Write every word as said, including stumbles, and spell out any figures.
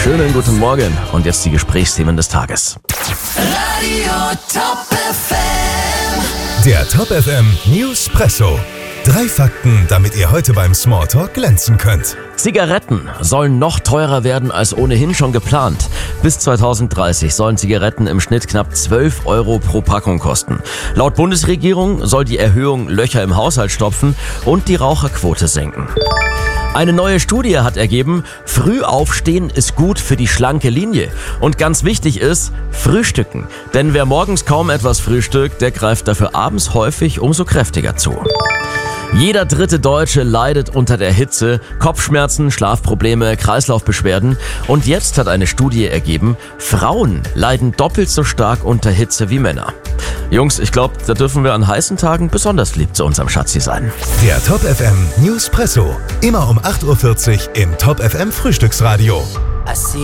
Schönen guten Morgen und jetzt die Gesprächsthemen des Tages. Radio Top F M. Der Top F M Newspresso. Drei Fakten, damit ihr heute beim Smalltalk glänzen könnt. Zigaretten sollen noch teurer werden als ohnehin schon geplant. Bis zweitausenddreißig sollen Zigaretten im Schnitt knapp zwölf Euro pro Packung kosten. Laut Bundesregierung soll die Erhöhung Löcher im Haushalt stopfen und die Raucherquote senken. Eine neue Studie hat ergeben, früh aufstehen ist gut für die schlanke Linie. Und ganz wichtig ist, frühstücken. Denn wer morgens kaum etwas frühstückt, der greift dafür abends häufig umso kräftiger zu. Jeder dritte Deutsche leidet unter der Hitze, Kopfschmerzen, Schlafprobleme, Kreislaufbeschwerden. Und jetzt hat eine Studie ergeben, Frauen leiden doppelt so stark unter Hitze wie Männer. Jungs, ich glaube, da dürfen wir an heißen Tagen besonders lieb zu unserem Schatzi sein. Der Top F M Newspresso. Immer um acht Uhr vierzig im Top F M Frühstücksradio.